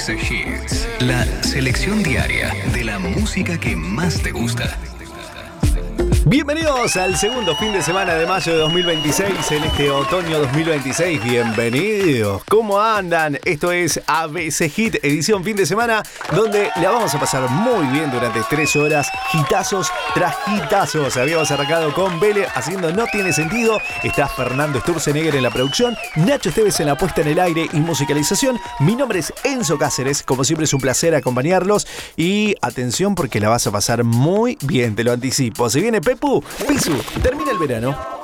Hits, la selección diaria de la música que más te gusta. Bienvenidos al segundo fin de semana de mayo de 2026, en este otoño 2026. Bienvenidos, ¿cómo andan? Esto es ABC Hit, edición fin de semana, donde la vamos a pasar muy bien durante 3 horas, hitazos tras hitazos. Habíamos arrancado con Vele haciendo No Tiene Sentido, está Fernando Sturzenegger en la producción, Nacho Esteves en la puesta en el aire y musicalización. Mi nombre es Enzo Cáceres, como siempre es un placer acompañarlos y atención porque la vas a pasar muy bien, te lo anticipo. Se viene Pepu, Pisu, termina el verano.